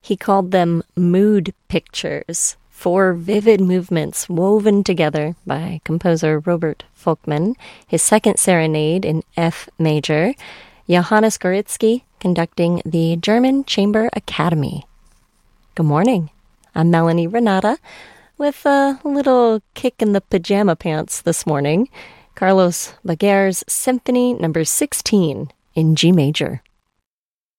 He called them mood pictures, four vivid movements woven together by composer Robert Folkman, his second serenade in F major, Johannes Gorizki conducting the German Chamber Academy. Good morning. I'm Melanie Renata with a little kick in the pajama pants this morning. Carlos Baguer's Symphony No. 16 in G major.